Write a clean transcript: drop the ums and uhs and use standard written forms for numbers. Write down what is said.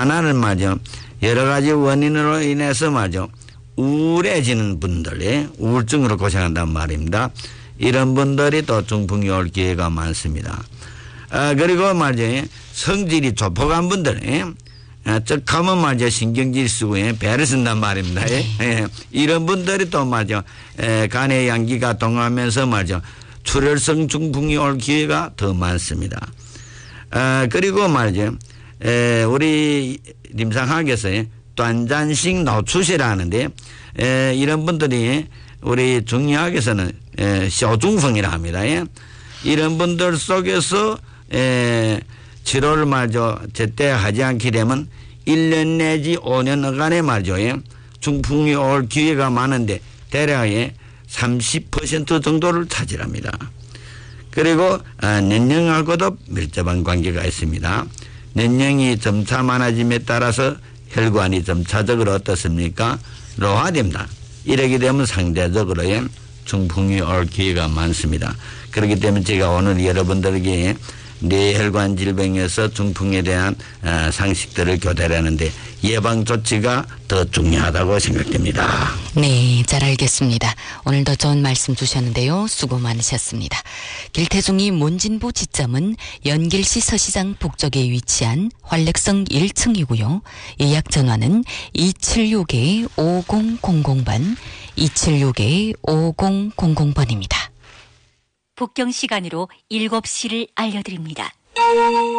하나는 말이죠. 여러 가지 원인으로 인해서 말이죠. 우울해지는 분들, 우울증으로 고생한단 말입니다. 이런 분들이 또 중풍이 올 기회가 많습니다. 그리고 말이죠. 성질이 조폭한 분들, 쩍하면 말이죠. 신경질 쓰고 배를 쓴단 말입니다. 이런 분들이 또 말이죠. 간의 양기가 동하면서 말이죠. 출혈성 중풍이 올 기회가 더 많습니다. 그리고 말이죠. 우리 임상학에서 단전식 노출이라 하는데 이런 분들이 우리 중의학에서는 쇼중풍이라 합니다. 이런 분들 속에서 치료를 말이죠. 제때 하지 않게 되면 1년 내지 5년간에 말이죠. 중풍이 올 기회가 많은데 대략 30% 정도를 차지합니다. 그리고年齢하고도 밀접한 관계가 있습니다.年齢이 점차 많아짐에 따라서 혈관이 점차적으로 어떻습니까? 노화됩니다. 이렇게 되면 상대적으로 중풍이 올 기회가 많습니다. 그렇기 때문에 제가 오늘 여러분들에게 뇌혈관 질병에서 중풍에 대한 상식들을 교대하는데 예방 조치가 더 중요하다고 생각됩니다. 네, 잘 알겠습니다. 오늘도 좋은 말씀 주셨는데요. 수고 많으셨습니다. 길태중이 문진부 지점은 연길시 서시장 북쪽에 위치한 활력성 1층이고요. 예약 전화는 276-5000번, 276-5000번입니다. 북경 시간으로 7시를 알려드립니다.